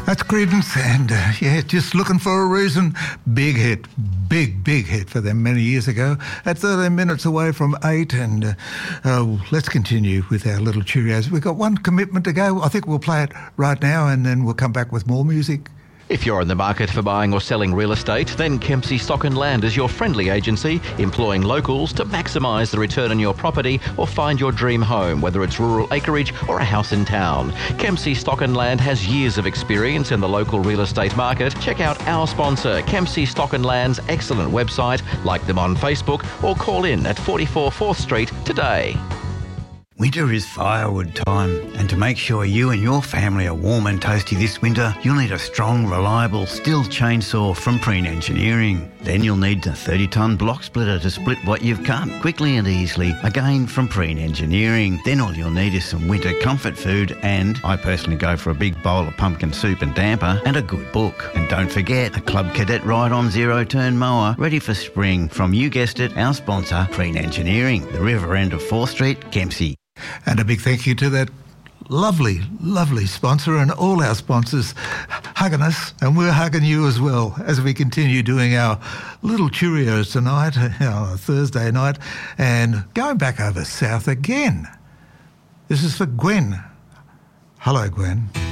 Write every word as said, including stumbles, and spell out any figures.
That's Creedence, and uh, yeah, just looking for a reason. Big hit, big, big hit for them many years ago. At thirteen minutes away from eight, and uh, uh, let's continue with our little Cheerios. We've got one commitment to go. I think we'll play it right now, and then we'll come back with more music. If you're in the market for buying or selling real estate, then Kempsey Stock and Land is your friendly agency, employing locals to maximise the return on your property or find your dream home, whether it's rural acreage or a house in town. Kempsey Stock and Land has years of experience in the local real estate market. Check out our sponsor, Kempsey Stock and Land's excellent website, like them on Facebook, or call in at forty-four fourth Street today. Winter is firewood time, and to make sure you and your family are warm and toasty this winter, you'll need a strong, reliable Stihl chainsaw from Preen Engineering. Then you'll need a thirty tonne block splitter to split what you've cut quickly and easily, again from Preen Engineering. Then all you'll need is some winter comfort food, and I personally go for a big bowl of pumpkin soup and damper, and a good book. And don't forget, a Club Cadet ride-on zero-turn mower ready for spring from, you guessed it, our sponsor, Preen Engineering, the river end of fourth Street, Kempsey. And a big thank you to that lovely, lovely sponsor and all our sponsors hugging us, and we're hugging you as well as we continue doing our little Cheerios tonight, our Thursday night, and going back over south again. This is for Gwen. Hello, Gwen.